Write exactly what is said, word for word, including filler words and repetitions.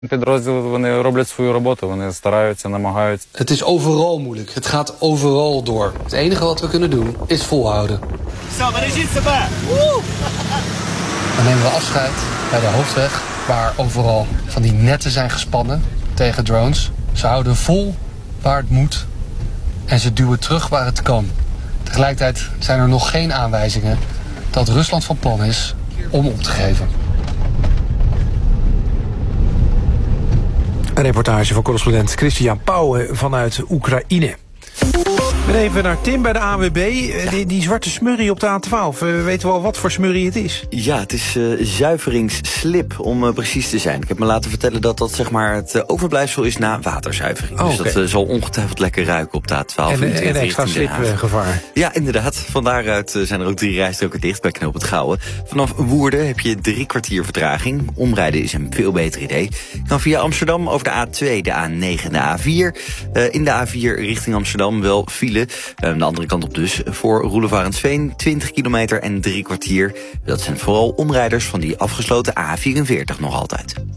Підрозділи, вони роблять свою роботу, вони стараються, намагаються. Het is overal moeilijk. Het gaat overal door. Het enige wat we kunnen doen is volhouden. Dan nemen we afscheid bij de hoofdweg, waar overal van die netten zijn gespannen tegen drones. Ze houden vol waar het moet en ze duwen terug waar het kan. Tegelijkertijd zijn er nog geen aanwijzingen dat Rusland van plan is om op te geven. Een reportage van correspondent Christian Pauwen vanuit Oekraïne. Even naar Tim bij de A W B. Ja. Die, die zwarte smurrie op de A twaalf. Uh, weten we al wat voor smurrie het is? Ja, het is uh, zuiveringsslip, om uh, precies te zijn. Ik heb me laten vertellen dat dat zeg maar het uh, overblijfsel is na waterzuivering. Oh, dus okay. dat uh, zal ongetwijfeld lekker ruiken op de A twaalf. En, en extra slipgevaar. Ja, inderdaad. Van daaruit uh, zijn er ook drie rijstroken dicht bij Knoop het Gouwen. Vanaf Woerden heb je drie kwartier vertraging. Omrijden is een veel beter idee. Je kan via Amsterdam over de A twee, de A negen en de A vier. Uh, in de A vier richting Amsterdam wel file. Uh, de andere kant op dus. Voor Roelevarensveen twintig kilometer en drie kwartier. Dat zijn vooral omrijders van die afgesloten A vierenveertig nog altijd.